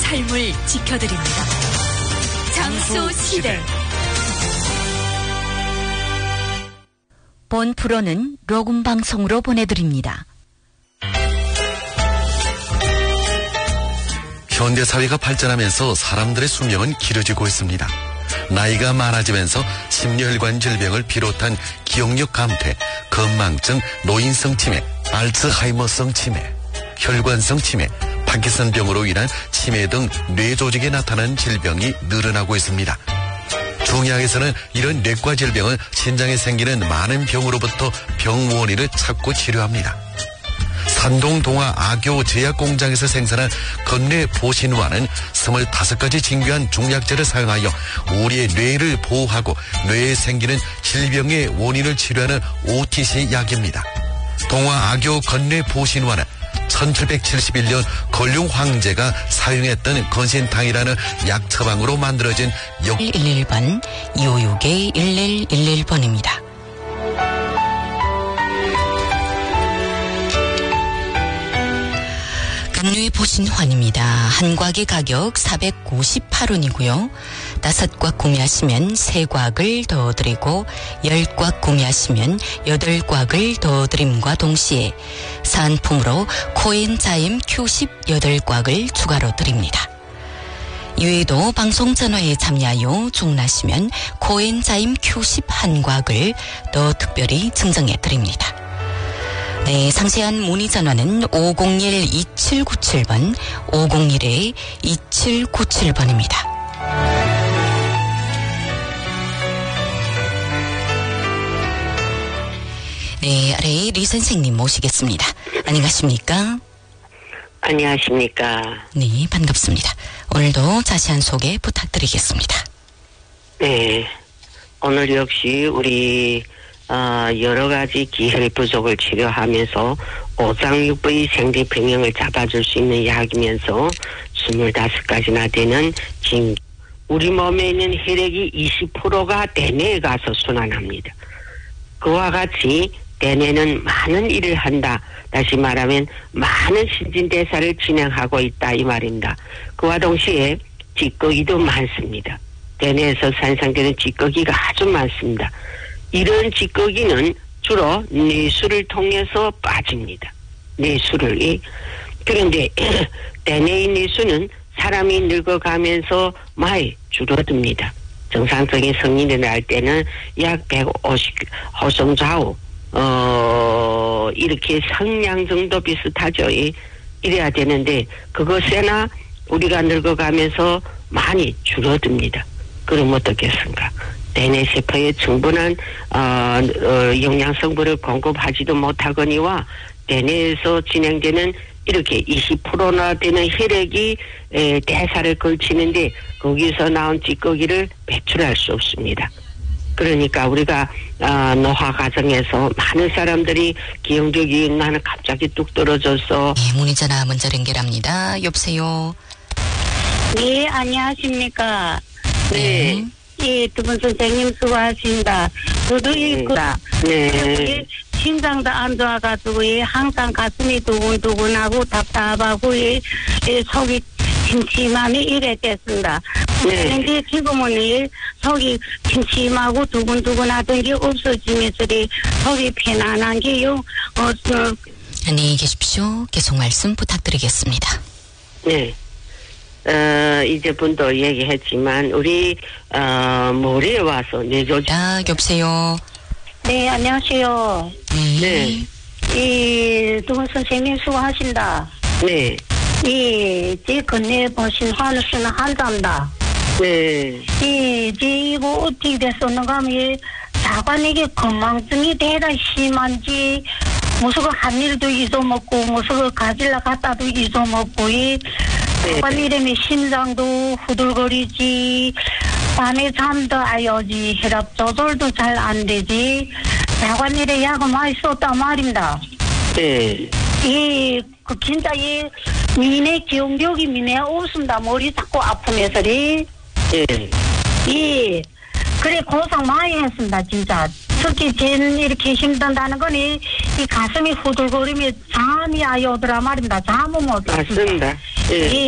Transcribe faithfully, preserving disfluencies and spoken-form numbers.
삶을 지켜드립니다. 장수 시대. 본 프로는 로금 방송으로 보내드립니다. 현대사회가 발전하면서 사람들의 수명은 길어지고 있습니다. 나이가 많아지면서 심혈관 질병을 비롯한 기억력 감퇴, 건망증, 노인성 치매, 알츠하이머성 치매, 혈관성 치매, 파킨슨병으로 인한 치매 등 뇌조직에 나타나는 질병이 늘어나고 있습니다. 중의학에서는 이런 뇌과 질병은 신장에 생기는 많은 병으로부터 병 원인을 찾고 치료합니다. 산동 동화 아교 제약 공장에서 생산한 건뇌 보신화는 스물다섯 가지 진귀한 중약제를 사용하여 우리의 뇌를 보호하고 뇌에 생기는 질병의 원인을 치료하는 오티씨 약입니다. 동화 아교 건뇌 보신화는 천칠백칠십일 년 건룡 황제가 사용했던 건신탕이라는 약 처방으로 만들어진 역 일일 번 이오육 일일일일 번입니다. 건뇌 보신환입니다. 한 곽의 가격 사백오십팔 원이고요. 다섯 곽 구매하시면 세 곽을 더 드리고 열 곽 구매하시면 여덟 곽을 더 드림과 동시에 사은품으로 코엔자임 큐 십팔 곽을 추가로 드립니다. 이외에도 방송 전화에 참여하여 주문하시면 코엔자임 큐 십일 곽을 더 특별히 증정해 드립니다. 네, 상세한 문의 전화는 오공일 이칠구칠 번, 오공일 이칠구칠 번입니다. 네, 아래 리 선생님 모시겠습니다. 안녕하십니까? 안녕하십니까? 네, 반갑습니다. 오늘도 자세한 소개 부탁드리겠습니다. 네, 오늘 역시 우리 어, 여러 가지 기혈 부족을 치료하면서 오장육부의 생리평형을 잡아줄 수 있는 약이면서 스물다섯 가지나 되는 진, 우리 몸에 있는 혈액이 이십 퍼센트가 대뇌에 가서 순환합니다. 그와 같이 대뇌는 많은 일을 한다. 다시 말하면 많은 신진대사를 진행하고 있다 이 말입니다. 그와 동시에 찌꺼기도 많습니다. 대뇌에서 산성되는 찌꺼기가 아주 많습니다. 이런 찌꺼기는 주로 뇌수를 통해서 빠집니다. 뇌수를. 그런데 대뇌의 뇌수는 사람이 늙어가면서 많이 줄어듭니다. 정상적인 성인이 날 때는 약 백오십 호성 좌우 어 이렇게 성량 정도 비슷하죠. 이래야 되는데 그것에나 우리가 늙어가면서 많이 줄어듭니다. 그럼 어떻겠습니까? 대뇌 세포에 충분한 어, 어, 영양 성분을 공급하지도 못하거니와 대뇌에서 진행되는 이렇게 이십 퍼센트나 되는 혈액이 에, 대사를 걸치는데 거기서 나온 찌꺼기를 배출할 수 없습니다. 그러니까 우리가 어, 노화 과정에서 많은 사람들이 기억력이 나는 갑자기 뚝 떨어져서 네, 문의 전화 먼저 연결합니다. 여보세요. 네, 안녕하십니까? 네. 예, 두 분 선생님 수고하십니다. 저도 있구나. 네. 심장도 안 좋아가지고, 예, 항상 가슴이 두근두근하고 답답하고, 예, 예, 속이 침침함이 이랬겠습니다. 네. 그런데 지금은 예, 속이 침침하고 두근두근하던 게 없어지면서 예, 속이 편안한 게요, 어, 어, 안녕히 계십시오. 계속 말씀 부탁드리겠습니다. 네. 어, 이제분도 얘기했지만, 우리, 어, 머리에 와서 뇌조직. 아, 여보세요. 네, 안녕하세요. 네. 이, 두 분 선생님 수고하신다. 네. 이, 제 건네 보신 화를 쓰는 환자입니다. 네. 이, 제 이거 어떻게 됐었는가 하면, 이, 자관에게 건망증이 대다 심한지, 무슨 한 일도 잊어먹고, 무슨 가질라 갖다도 잊어먹고, 이, 자관 이름에 심장도 후들거리지, 밤에 잠도 아여지, 혈압 조절도 잘 안 되지, 자관 일에 약을 많이 썼단 말입니다. 네. 이, 그, 진짜, 이, 미네 기억력이 미네 없습니다. 머리 자꾸 아프면서리. 네. 이, 그래, 고생 많이 했습니다, 진짜. 특히 쟤는 이렇게 힘든다는 거니, 이 가슴이 후들거리며 잠이 아예 오더라 말입니다. 잠은 못 잤습니다. 맞습니다. 예. 이,